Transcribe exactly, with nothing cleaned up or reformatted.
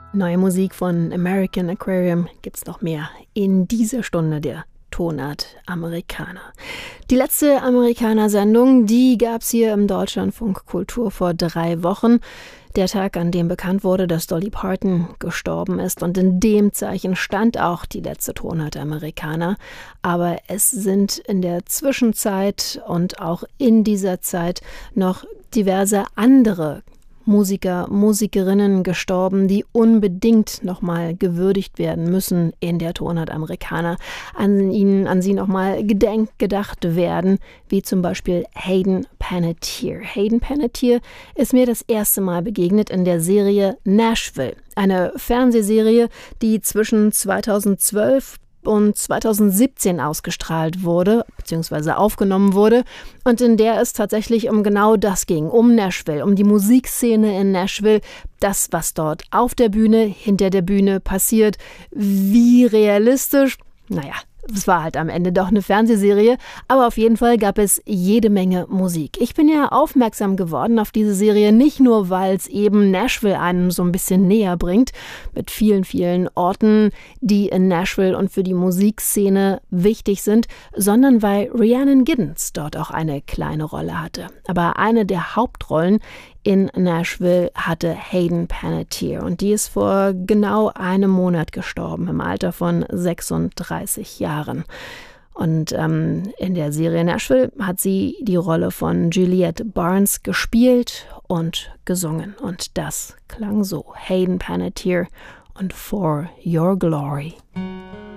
Neue Musik von American Aquarium gibt's noch mehr in dieser Stunde der Tonart Amerikaner. Die letzte Amerikaner-Sendung, die gab's hier im Deutschlandfunk Kultur vor drei Wochen. Der Tag, an dem bekannt wurde, dass Dolly Parton gestorben ist. Und in dem Zeichen stand auch die letzte Tonart Amerikaner. Aber es sind in der Zwischenzeit und auch in dieser Zeit noch diverse andere Musiker, Musikerinnen gestorben, die unbedingt nochmal gewürdigt werden müssen in der Tonart Amerikaner. An ihnen, an sie nochmal gedenk gedacht werden, wie zum Beispiel Hayden Panettiere. Hayden Panettiere ist mir das erste Mal begegnet in der Serie Nashville, eine Fernsehserie, die zwischen zweitausendzwölf und zweitausendsiebzehn ausgestrahlt wurde, beziehungsweise aufgenommen wurde und in der es tatsächlich um genau das ging, um Nashville, um die Musikszene in Nashville, das, was dort auf der Bühne, hinter der Bühne passiert, wie realistisch, naja, es war halt am Ende doch eine Fernsehserie, aber auf jeden Fall gab es jede Menge Musik. Ich bin ja aufmerksam geworden auf diese Serie, nicht nur, weil es eben Nashville einem so ein bisschen näher bringt, mit vielen, vielen Orten, die in Nashville und für die Musikszene wichtig sind, sondern weil Rhiannon Giddens dort auch eine kleine Rolle hatte. Aber eine der Hauptrollen in Nashville hatte Hayden Panettiere und die ist vor genau einem Monat gestorben, im Alter von sechsunddreißig Jahren. Und ähm, in der Serie Nashville hat sie die Rolle von Juliette Barnes gespielt und gesungen. Und das klang so: Hayden Panettiere und For Your Glory.